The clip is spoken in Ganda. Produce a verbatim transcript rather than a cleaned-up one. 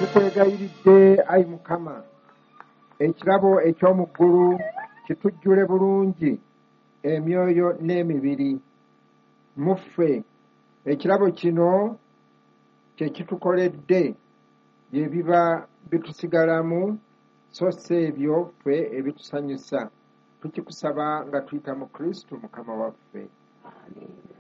tukwegayiridde ayi Mukama ekirabo eky'omu ggulu kitujjule bulungi emyoyo n'emibiri mu ffe. Ekirabo kino kye kitukoledde bye biba bitusigalamu so si ebyo ffe ebitusanyusa. Tukikusaba nga tuyita mu Kristo Mukama waffe. Amen.